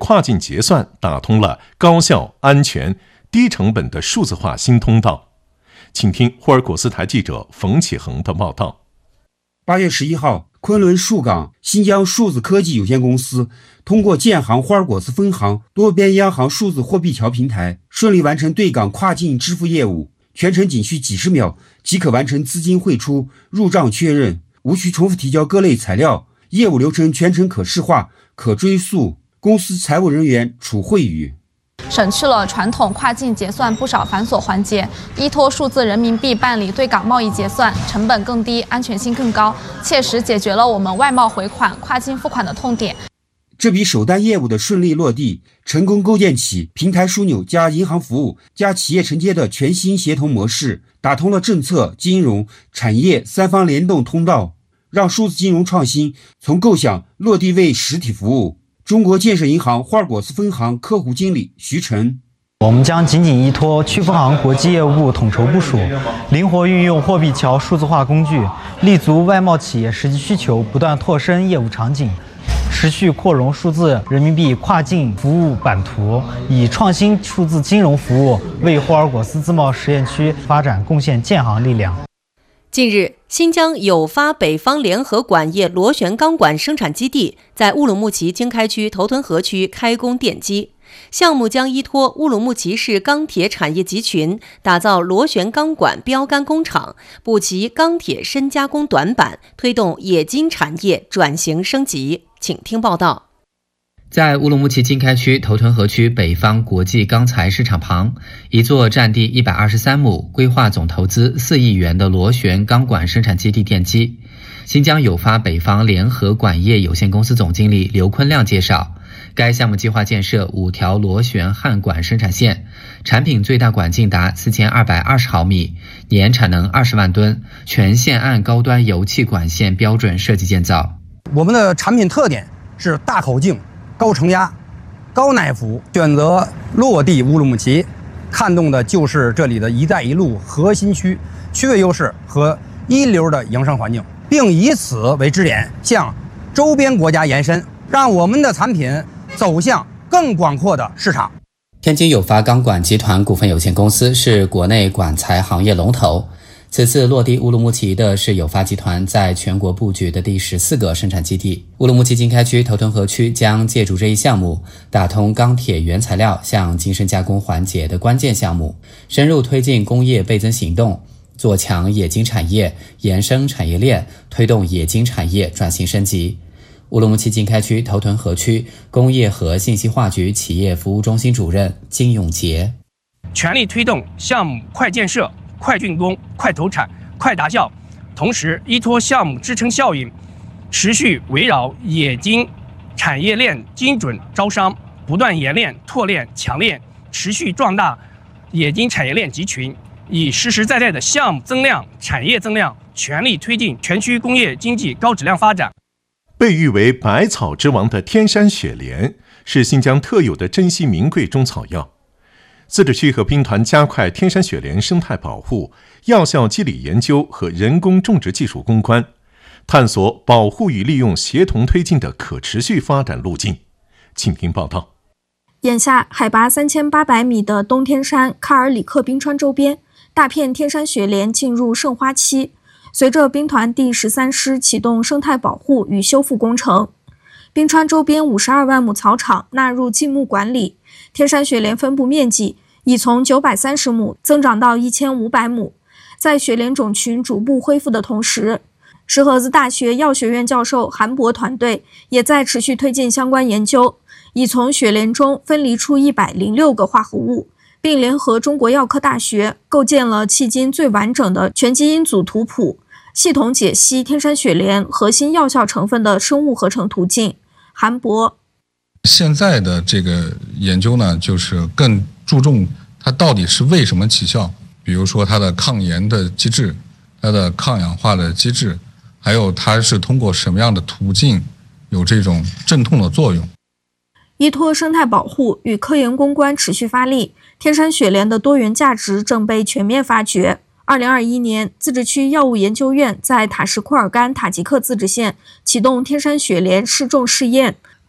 跨境结算打通了高效、安全、低成本的数字化新通道。请听霍尔果斯台记者冯启恒的报道。 8月11号，昆仑数港新疆数字科技有限公司通过建行霍尔果斯分行多边央行数字货币桥平台，顺利完成对港跨境支付业务，全程仅需几十秒即可完成资金汇出、入账确认，无需重复提交各类材料，业务流程全程可视化、可追溯，公司财务人员储汇语。 省去了传统跨境结算不少繁琐环节，依托数字人民币办理对港贸易结算，成本更低，安全性更高，切实解决了我们外贸回款、跨境付款的痛点。 这笔首单业务的顺利落地，成功构建起平台枢纽加银行服务加企业承接的全新协同模式，打通了政策、金融、产业三方联动通道，让数字金融创新从构想落地为实体服务。中国建设银行霍尔果斯分行客户经理徐晨： 我们将紧紧依托区分行国际业务部统筹部署，灵活运用货币桥数字化工具，立足外贸企业实际需求，不断拓深业务场景，持续扩容数字人民币跨境服务版图，以创新数字金融服务为霍尔果斯自贸实验区发展贡献建行力量。 近日，新疆有发北方联合管业螺旋钢管生产基地在乌鲁木齐经开区头屯河区开工奠基。项目将依托乌鲁木齐市钢铁产业集群，打造螺旋钢管标杆工厂，补齐钢铁深加工短板，推动冶金产业转型升级。请听报道。 在乌鲁木齐经开区头屯河区北方国际钢材市场旁，一座占地123亩、规划总投资4亿元的螺旋钢管生产基地奠基。新疆有发北方联合管业有限公司总经理刘坤亮介绍，该项目计划建设5条螺旋焊管生产线，产品最大管径达4220毫米，年产能20万吨，全线按高端油气管线标准设计建造。 我们的产品特点是大口径、高承压、高耐腐，选择落地乌鲁木齐，看重的就是这里的一带一路核心区区位优势和一流的营商环境，并以此为支点向周边国家延伸，让我们的产品走向更广阔的市场。 天津有发钢管集团股份有限公司是国内管材行业龙头，此次落地乌鲁木齐的是有发集团在全国布局的第14个生产基地。乌鲁木齐经开区头屯河区将借助这一项目，打通钢铁原材料向精深加工环节的关键项目，深入推进工业倍增行动，做强冶金产业延伸产业链，推动冶金产业转型升级。乌鲁木齐经开区头屯河区工业和信息化局企业服务中心主任金永杰： 全力推动项目快建设、快竣工、快投产、快达效，同时依托项目支撑效应，持续围绕冶金产业链精准招商，不断冶炼、拓炼、强炼，持续壮大冶金产业链集群，以实实在在的项目增量、产业增量，全力推进全区工业经济高质量发展。 被誉为百草之王的天山雪莲是新疆特有的珍稀名贵中草药。自治区和兵团加快天山雪莲生态保护、药效机理研究和人工种植技术攻关，探索保护与利用协同推进的可持续发展路径。请听报道。 眼下，海拔3800米的东天山喀尔里克冰川周边，大片天山雪莲进入盛花期。随着兵团第13师启动生态保护与修复工程，冰川周边52万亩草场纳入禁牧管理，天山雪莲分布面积已从930亩增长到1500亩。在雪莲种群逐步恢复的同时，石河子大学药学院教授韩博团队也在持续推进相关研究，已从雪莲中分离出106个化合物，并联合中国药科大学构建了迄今最完整的全基因组图谱，系统解析天山雪莲核心药效成分的生物合成途径。韩博： 现在的这个研究呢，就是更注重它到底是为什么起效，比如说它的抗炎的机制、它的抗氧化的机制，还有它是通过什么样的途径有这种镇痛的作用。 依托生态保护与科研攻关持续发力，天山雪莲的多元价值正被全面发掘。2021年，自治区药物研究院在塔什库尔干塔吉克自治县启动天山雪莲试种试验，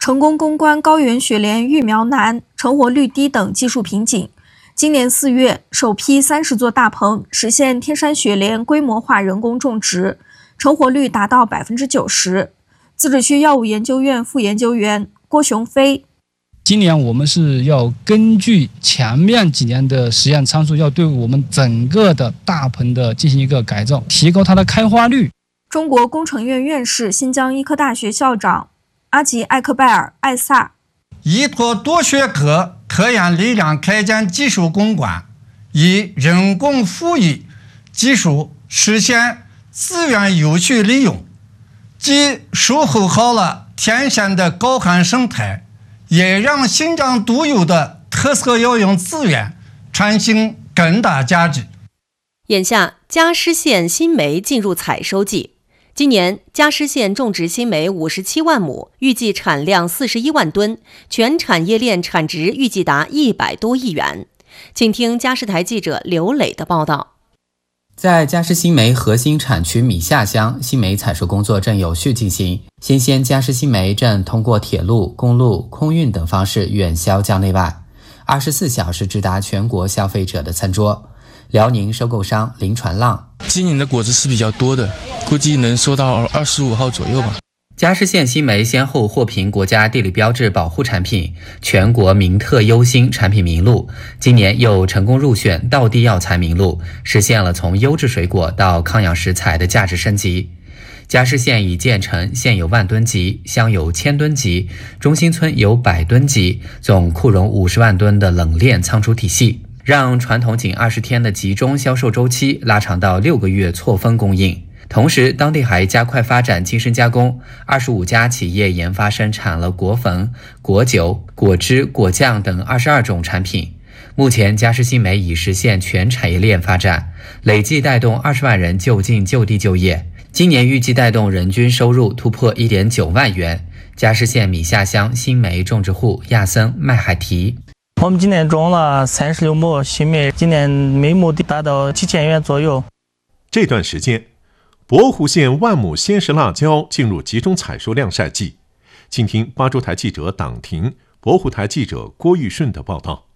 成功攻关高原雪莲育苗难、成活率低等技术瓶颈。今年4月，首批30座大棚实现天山雪莲规模化人工种植，成活率达到90%。自治区药物研究院副研究员郭雄飞： 今年我们是要根据前面几年的实验参数，要对我们整个的大棚的进行一个改造，提高它的开花率。 中国工程院院士、新疆医科大学校长阿吉艾克拜尔艾萨： 依托多学科科研力量开展技术攻关，以人工富裕技术实现资源有序利用，既守护好了天山的高寒生态，也让新疆独有的特色药用资源产生更大价值。 眼下，嘉施县新梅进入采收季。今年，嘉施县种植新梅57万亩，预计产量41万吨，全产业链产值预计达100多亿元。请听嘉施台记者刘磊的报道。 在嘉施新梅核心产区米下乡，新梅采收工作正有序进行。新鲜嘉施新梅正通过铁路、公路、空运等方式远销疆内外，24小时直达全国消费者的餐桌。辽宁收购商林传浪： 今年的果子是比较多的，估计能收到25号左右吧。 嘉施县新梅先后获评国家地理标志保护产品、全国名特优新产品名录，今年又成功入选道地药材名录，实现了从优质水果到抗氧食材的价值升级。嘉施县已建成县有万吨级、乡有1000吨级、中心村有100吨级，总库容50万吨的冷链仓储体系，让传统仅20天的集中销售周期拉长到6个月错峰供应。同时，当地还加快发展精深加工，25家企业研发生产了果粉、果酒、果汁、果酱等22种产品。目前，嘉施新梅已实现全产业链发展，累计带动20万人就近就地就业。今年预计带动人均收入突破1.9万元。嘉施县米下乡新梅种植户亚森麦海提： 我们今年种了36亩新梅，今年每亩达到7000元左右。 这段时间，博湖县万亩鲜食辣椒进入集中采收晾晒季。请听巴州台记者党婷、博湖台记者郭玉顺的报道。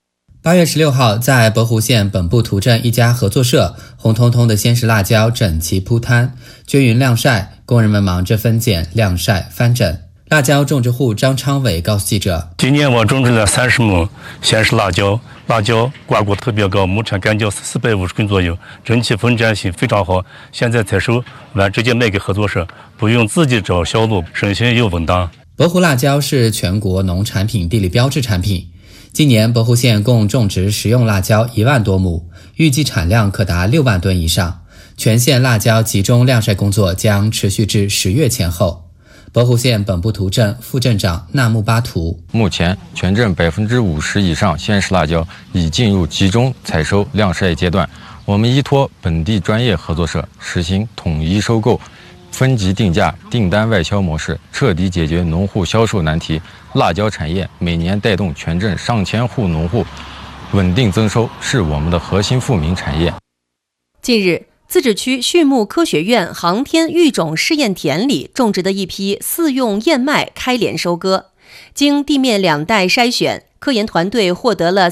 8月16号，在博湖县本部图镇一家合作社，红彤彤的鲜食辣椒整齐铺摊，均匀晾晒，工人们忙着分拣、晾晒、翻整。辣椒种植户张昌伟告诉记者： 今年我种植了30亩鲜食辣椒，辣椒挂果特别高，亩产干椒450斤左右，整体分拣性非常好。现在采收完直接卖给合作社，不用自己找销路，省心又稳当。 博湖辣椒是全国农产品地理标志产品。今年博湖县共种植食用辣椒1万多亩，预计产量可达6万吨以上。全县辣椒集中晾晒工作将持续至10月前后。博湖县本部图镇副镇长纳木巴图： 目前全镇50%以上鲜食辣椒已进入集中采收晾晒阶段。我们依托本地专业合作社，实行统一收购、分级定价、订单外销模式，彻底解决农户销售难题。辣椒产业每年带动全镇上千户农户稳定增收，是我们的核心富民产业。 近日，自治区畜牧科学院航天育种试验田里种植的一批饲用燕麦开镰收割，经地面2代筛选，科研团队获得了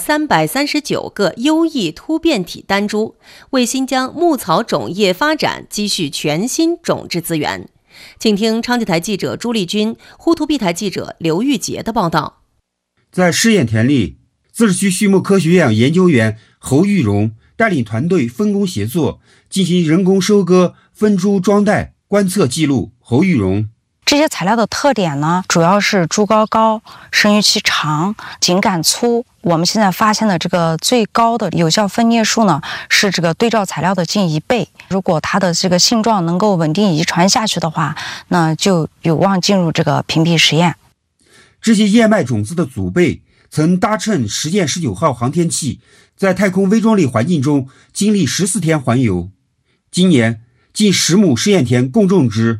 339个优异突变体单株，为新疆牧草种业发展积蓄全新种质资源。请听昌吉台记者朱丽君、呼图壁台记者刘玉杰的报道。 在试验田里，自治区畜牧科学院研究员侯玉荣带领团队分工协作，进行人工收割、分株装袋、观测记录。侯玉荣： 这些材料的特点呢，主要是株高高、生育期长、茎秆粗。我们现在发现的这个最高的有效分蘖数呢，是这个对照材料的近1倍。如果它的这个性状能够稳定遗传下去的话，那就有望进入这个评比实验。 这些燕麦种子的祖辈曾搭乘实践19号航天器，在太空微重力环境中经历14天环游。今年近10亩试验田共种植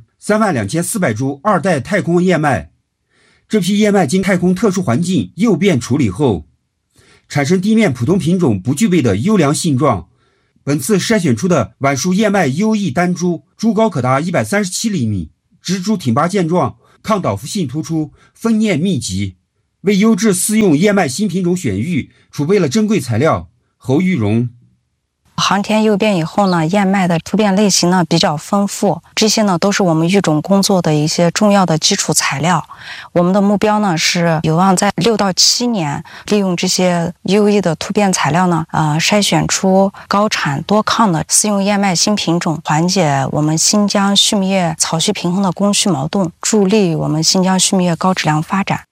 32400株2代太空燕麦。这批燕麦经太空特殊环境诱变处理后，产生地面普通品种不具备的优良性状。本次筛选出的晚熟燕麦优异单株，株高可达137厘米，植株挺拔健壮， 抗导腐性突出，分蘖密集，为优质饲用燕麦新品种选育储备了珍贵材料。侯玉荣。 航天诱变以后呢，燕麦的突变类型呢比较丰富，这些呢都是我们育种工作的一些重要的基础材料。我们的目标呢是有望在6到7年，利用这些优异的突变材料呢，筛选出高产多抗的饲用燕麦新品种，缓解我们新疆畜牧业草需平衡的供需矛盾，助力我们新疆畜牧业高质量发展。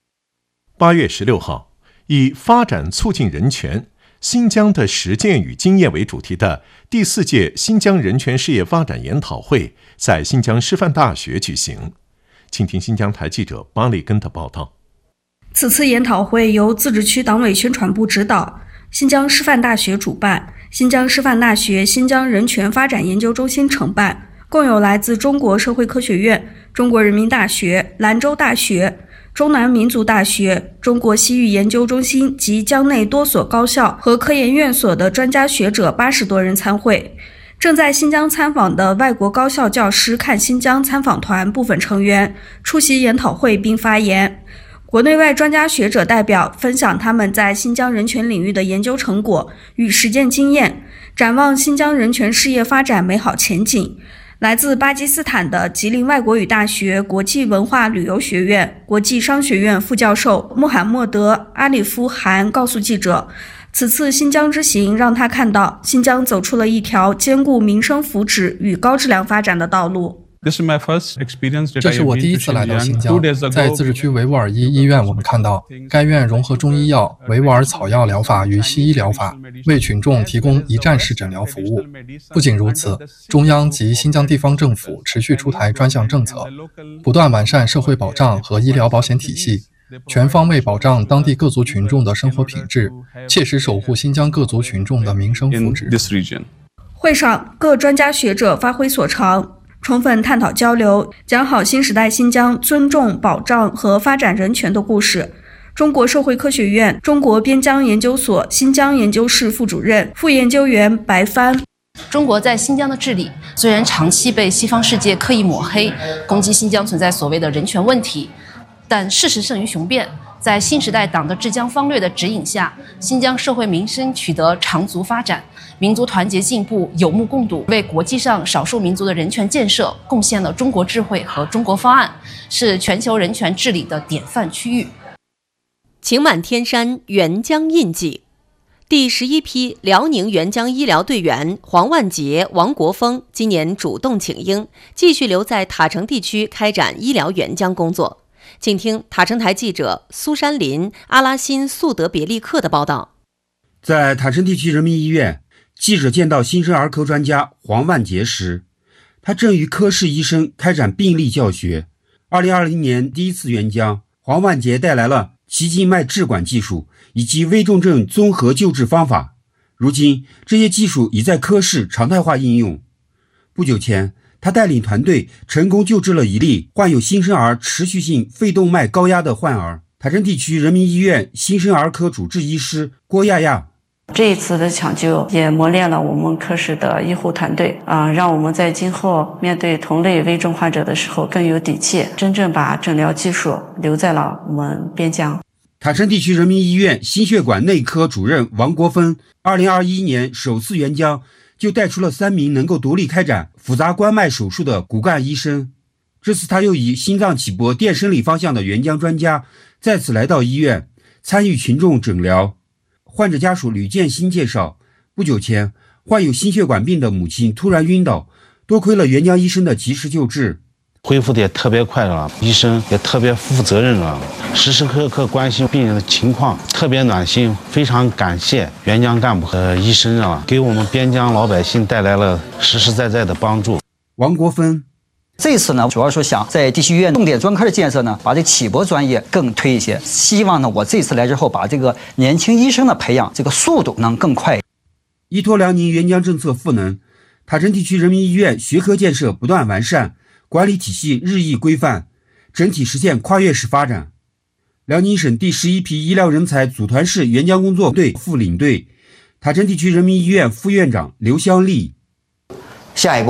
8月16号，以发展促进人权新疆的实践与经验为主题的第4届新疆人权事业发展研讨会在新疆师范大学举行。请听新疆台记者巴里根的报道。 此次研讨会由自治区党委宣传部指导，新疆师范大学主办，新疆师范大学新疆人权发展研究中心承办，共有来自中国社会科学院、中国人民大学、兰州大学、中南民族大学、中国西域研究中心及疆内多所高校和科研院所的专家学者80多人参会。正在新疆参访的外国高校教师看新疆参访团部分成员出席研讨会并发言。国内外专家学者代表分享他们在新疆人权领域的研究成果与实践经验，展望新疆人权事业发展美好前景。来自巴基斯坦的吉林外国语大学国际文化旅游学院国际商学院副教授穆罕默德·阿里夫汗告诉记者，此次新疆之行让他看到新疆走出了一条兼顾民生福祉与高质量发展的道路。 这是我第一次来到新疆，在自治区维吾尔伊医院，我们看到该院融合中医药、维吾尔草药疗法与西医疗法，为群众提供一站式诊疗服务。不仅如此，中央及新疆地方政府持续出台专项政策，不断完善社会保障和医疗保险体系，全方位保障当地各族群众的生活品质，切实守护新疆各族群众的民生福祉。 会上，各专家学者发挥所长，充分探讨交流，讲好新时代新疆尊重、保障和发展人权的故事。中国社会科学院中国边疆研究所新疆研究室副主任、副研究员白帆。 中国在新疆的治理虽然长期被西方世界刻意抹黑，攻击新疆存在所谓的人权问题，但事实胜于雄辩。在新时代党的治疆方略的指引下，新疆社会民生取得长足发展，民族团结进步有目共睹，为国际上少数民族的人权建设贡献了中国智慧和中国方案，是全球人权治理的典范区域。 晴满天山，援疆印记。第11批辽宁援疆医疗队员黄万杰、王国峰今年主动请缨，继续留在塔城地区开展医疗援疆工作。请听塔城台记者苏山林、阿拉辛素德别利克的报道。 在塔城地区人民医院，记者见到新生儿科专家黄万杰时，他正与科室医生开展病例教学。2020年第一次援疆，黄万杰带来了脐静脉置管技术以及危重症综合救治方法。如今，这些技术已在科室常态化应用。不久前，他带领团队成功救治了一例患有新生儿持续性肺动脉高压的患儿。塔城地区人民医院新生儿科主治医师郭亚亚。 这一次的抢救也磨练了我们科室的医护团队让我们在今后面对同类危重患者的时候更有底气，真正把诊疗技术留在了我们边疆。 塔城地区人民医院心血管内科主任王国芬2021年首次援疆，就带出了3名能够独立开展复杂关脉手术的骨干医生。这次他又以心脏起搏电生理方向的援疆专家再次来到医院，参与群众诊疗。患者家属吕建新介绍，不久前患有心血管病的母亲突然晕倒，多亏了援疆医生的及时救治， 恢复的也特别快了，医生也特别负责任了，时时刻刻关心病人的情况，特别暖心。非常感谢援疆干部和医生给我们边疆老百姓带来了实实在在的帮助。 王国芬。 这次呢，主要说想在地区医院重点专科的建设呢，把这起搏专业更推一些。希望呢，我这次来之后，把这个年轻医生的培养这个速度能更快。 依托辽宁援疆政策赋能，塔城地区人民医院学科建设不断完善，管理体系日益规范，整体实现跨越式发展。辽宁省第11批医疗人才组团式援疆工作队副领队，塔城地区人民医院副院长刘香丽。 下一步，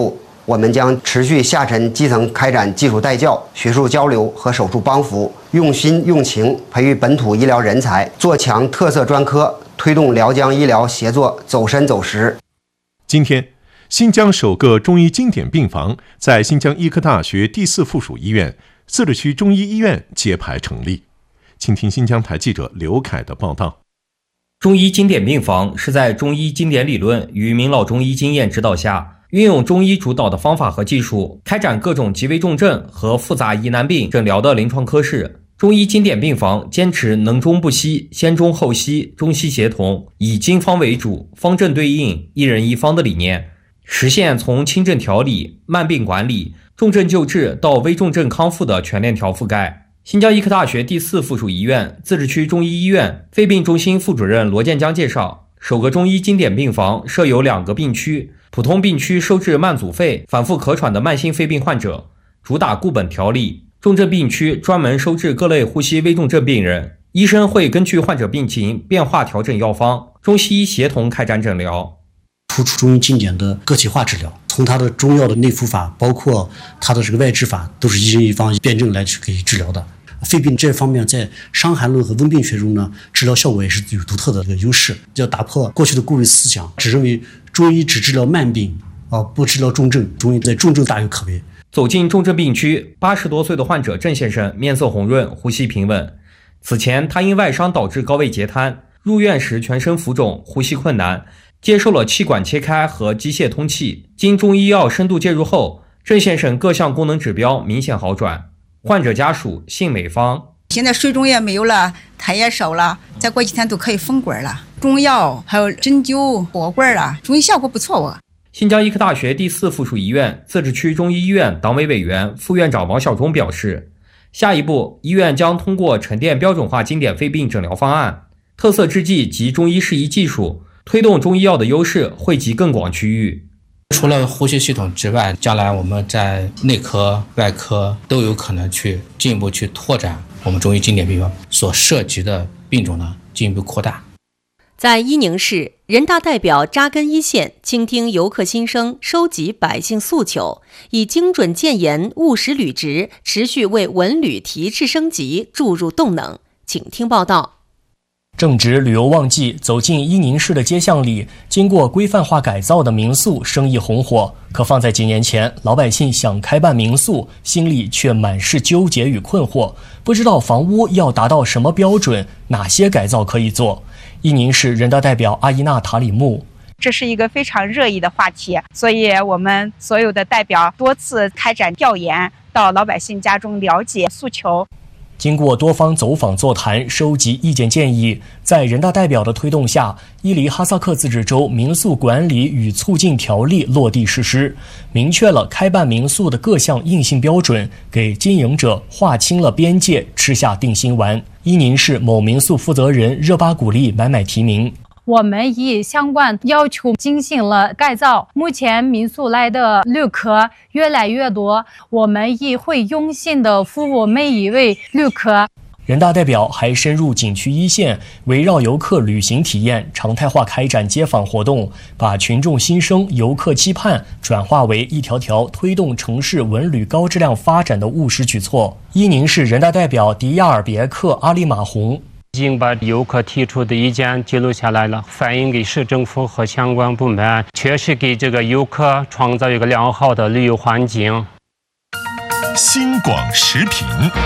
我们将持续下沉基层开展技术带教、学术交流和手术帮扶，用心用情培育本土医疗人才，做强特色专科，推动辽江医疗协作走深走实。 今天，新疆首个中医经典病房在新疆医科大学第4附属医院自治区中医医院揭牌成立。请听新疆台记者刘凯的报道。 中医经典病房是在中医经典理论与名老中医经验指导下，运用中医主导的方法和技术，开展各种急危重症和复杂疑难病诊疗的临床科室。中医经典病房坚持能中不西、先中后西、中西协同，以经方为主、方正对应、一人一方的理念，实现从轻症调理、慢病管理、重症救治到危重症康复的全链条覆盖。新疆医科大学第4附属医院自治区中医医院肺病中心副主任罗建江介绍，首个中医经典病房设有2个病区，普通病区收治慢阻肺、反复咳喘的慢性肺病患者，主打固本调理；重症病区专门收治各类呼吸危重症病人，医生会根据患者病情变化调整药方，中西医协同开展诊疗。 突出中医经典的个体化治疗，从它的中药的内服法，包括它的这个外治法，都是一人一方辩证来去给治疗的。肺病这方面，在伤寒论和温病学中呢，治疗效果也是有独特的这个优势。要打破过去的顾虑思想，只认为中医只治疗慢病不治疗重症，中医在重症大有可为。 走进重症病区，80多岁的患者郑先生面色红润，呼吸平稳。此前他因外伤导致高位截瘫，入院时全身浮肿，呼吸困难，接受了气管切开和机械通气。经中医药深度介入后，郑先生各项功能指标明显好转。患者家属姓美芳， 现在水肿也没有了，痰也少了，再过几天都可以封管了。中药还有针灸、拔罐了，中医效果不错。 新疆医科大学第4附属医院自治区中医医院党委委员、副院长王晓忠表示，下一步医院将通过沉淀标准化经典肺病诊疗方案、特色制剂及中医适宜技术，推动中医药的优势惠及更广区域。 除了呼吸系统之外，将来我们在内科、外科都有可能去进一步去拓展我们中医经典病房所涉及的病种呢，进一步扩大。 在伊宁市，人大代表扎根一线，倾听游客心声，收集百姓诉求，以精准建言、务实履职，持续为文旅提质升级注入动能。请听报道。 正值旅游旺季，走进伊宁市的街巷里，经过规范化改造的民宿生意红火。可放在几年前，老百姓想开办民宿，心里却满是纠结与困惑，不知道房屋要达到什么标准，哪些改造可以做。伊宁市人大代表阿依娜塔里木， 这是一个非常热议的话题，所以我们所有的代表多次开展调研，到老百姓家中了解诉求。 经过多方走访座谈，收集意见建议，在人大代表的推动下，伊犁哈萨克自治州民宿管理与促进条例落地实施，明确了开办民宿的各项硬性标准，给经营者划清了边界，吃下定心丸。伊宁市某民宿负责人热巴古丽买提名。 我们以相关要求进行了改造，目前民宿来的旅客越来越多，我们也会用心的服务每一位旅客。 人大代表还深入景区一线，围绕游客旅行体验，常态化开展街访活动，把群众心声、游客期盼转化为一条条推动城市文旅高质量发展的务实举措。伊宁市人大代表迪亚尔别克阿里马洪， 已经把游客提出的意见记录下来了，反映给市政府和相关部门，确实给这个游客创造一个良好的旅游环境。 新广时评，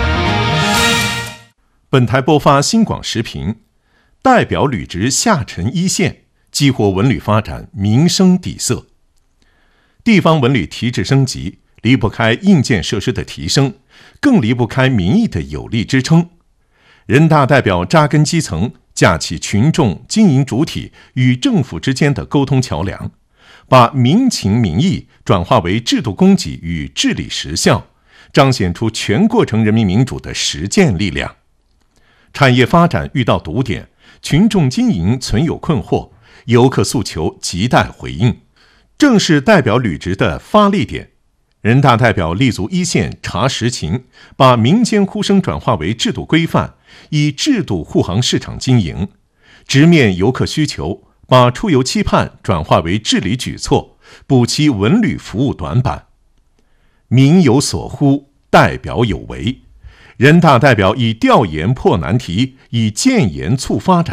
本台播发新广时评，代表履职下沉一线，激活文旅发展民生底色。地方文旅提质升级，离不开硬件设施的提升，更离不开民意的有力支撑。人大代表扎根基层，架起群众、经营主体与政府之间的沟通桥梁，把民情民意转化为制度供给与治理实效，彰显出全过程人民民主的实践力量。产业发展遇到堵点，群众经营存有困惑，游客诉求亟待回应，正是代表履职的发力点。人大代表立足一线查实情，把民间呼声转化为制度规范，以制度护航市场经营，直面游客需求，把出游期盼转化为治理举措，补齐文旅服务短板。 民有所呼，代表有为。人大代表以调研破难题，以建言促发展。